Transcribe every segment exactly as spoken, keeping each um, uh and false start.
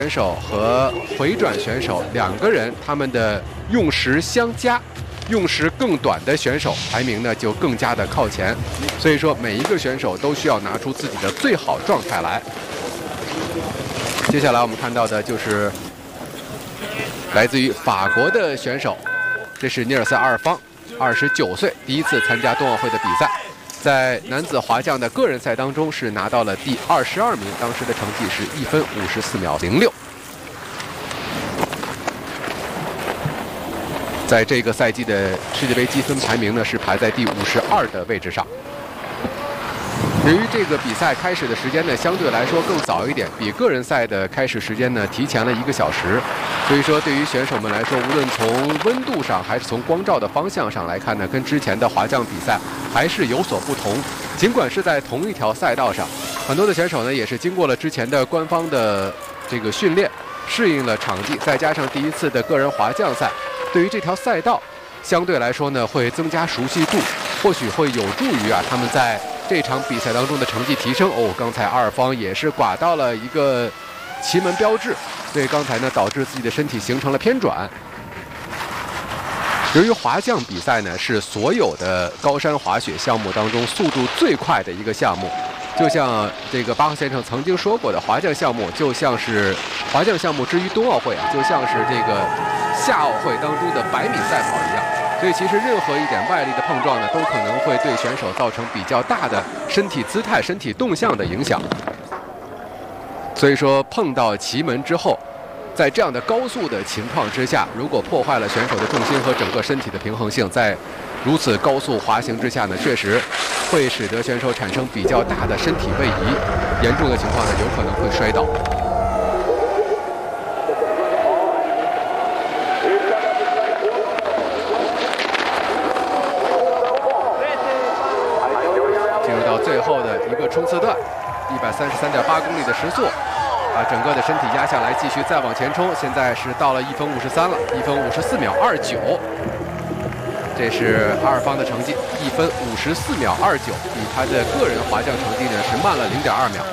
选手和回转选手两个人，他们的用时相加，用时更短的选手排名呢就更加的靠前。所以说，每一个选手都需要拿出自己的最好状态来。接下来我们看到的就是来自于法国的选手，这是尼尔森·阿尔方，二十九岁，第一次参加冬奥会的比赛。 在男子滑降的个人赛当中是拿到了第二十二名，当时的成绩是一分五十四秒零六。在这个赛季的世界杯积分排名呢是排在第五十二的位置上。由于这个比赛开始的时间呢相对来说更早一点，比个人赛的开始时间呢提前了一个小时，所以说对于选手们来说，无论从温度上还是从光照的方向上来看呢，跟之前的滑降比赛 还是有所不同，尽管是在同一条赛道上，很多的选手呢也是经过了之前的官方的这个训练，适应了场地，再加上第一次的个人滑降赛，对于这条赛道相对来说呢会增加熟悉度，或许会有助于啊他们在这场比赛当中的成绩提升。哦，刚才阿尔方也是刮到了一个奇门标志，所以刚才呢导致自己的身体形成了偏转。 由于滑降比赛呢是所有的高山滑雪项目当中速度最快的一个项目，就像这个巴赫先生曾经说过的，滑降项目就像是滑降项目之于冬奥会啊，就像是这个夏奥会当中的百米赛跑一样。所以其实任何一点外力的碰撞呢，都可能会对选手造成比较大的身体姿态、身体动向的影响。所以说碰到奇门之后， 在这样的高速的情况之下，如果破坏了选手的重心和整个身体的平衡性，在如此高速滑行之下呢，确实会使得选手产生比较大的身体位移，严重的情况呢，有可能会摔倒。进入到最后的一个冲刺段， 一百三十三点八公里的时速。 把整个的身体压下来，继续再往前冲。现在是到了一分五十三了，一分五十四秒二九。这是阿尔方的成绩，一分五十四秒二九，比他的个人滑降成绩呢是慢了零点二秒。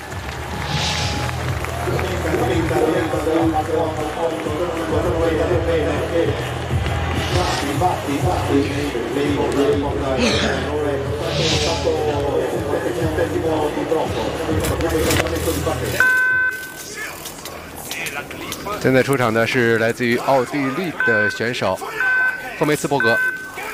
现在出场的是来自于奥地利的选手赫梅茨伯格。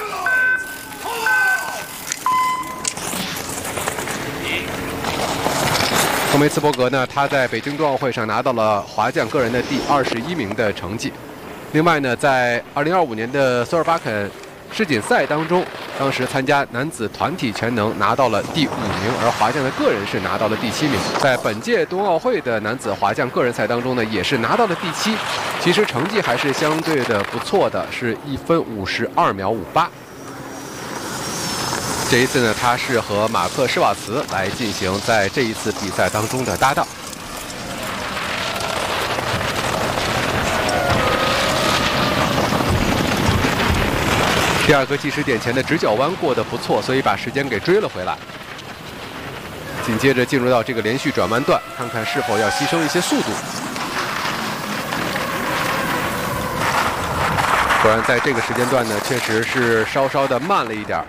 赫梅茨伯格呢，他在北京冬奥会上拿到了滑降个人的第二十一名的成绩。另外呢，在二零二五年的索尔巴肯世锦赛当中， 当时参加男子团体全能拿到了第五名，而滑降的个人是拿到了第七名。在本届冬奥会的男子滑降个人赛当中呢，也是拿到了第七，其实成绩还是相对的不错的，是一分五十二秒五八。这一次呢，他是和马克施瓦茨来进行在这一次比赛当中的搭档。 第二个计时点前的直角弯过得不错，所以把时间给追了回来。紧接着进入到这个连续转弯段，看看是否要牺牲一些速度。果然，在这个时间段呢，确实是稍稍的慢了一点。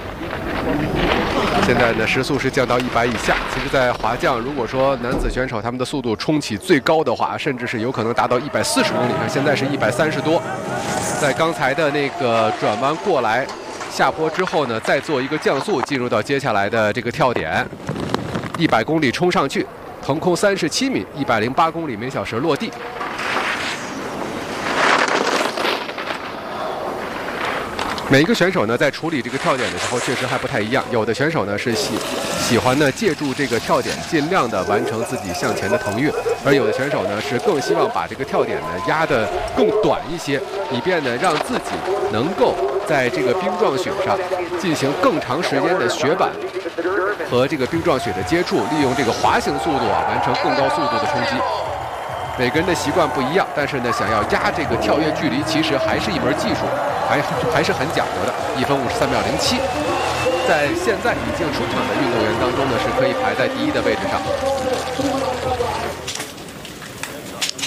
现在呢，时速是降到一百以下。其实，在滑降，如果说男子选手他们的速度冲起最高的话，甚至是有可能达到一百四十公里。现在是一百三十多。 在刚才的那个转弯过来下坡之后呢，再做一个降速，进入到接下来的这个跳点，一百公里冲上去，腾空三十七米，一百零八公里每小时落地。每一个选手呢，在处理这个跳点的时候，确实还不太一样。有的选手呢是喜喜欢呢借助这个跳点，尽量的完成自己向前的腾跃；而有的选手呢是更希望把这个跳点呢压得更短一些，以便呢让自己能够在这个冰状雪上进行更长时间的雪板和这个冰状雪的接触，利用这个滑行速度啊完成更高速度的冲击。每个人的习惯不一样，但是呢，想要压这个跳跃距离，其实还是一门技术，还还是很讲究的。一分五十三秒零七，在现在已经出场的运动员当中呢，是可以排在第一的位置上。